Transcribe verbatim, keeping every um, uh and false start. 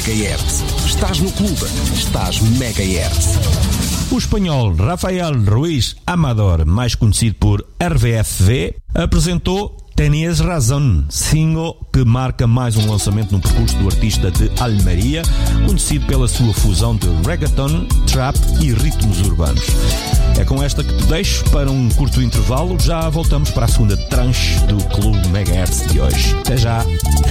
Megahertz. Estás no clube, estás Megahertz. O espanhol Rafael Ruiz Amador, mais conhecido por R V F V, apresentou Tenias Razón, single que marca mais um lançamento no percurso do artista de Almeria, conhecido pela sua fusão de reggaeton, trap e ritmos urbanos. É com esta que te deixo para um curto intervalo, já voltamos para a segunda tranche do Clube Megahertz de hoje. Até já!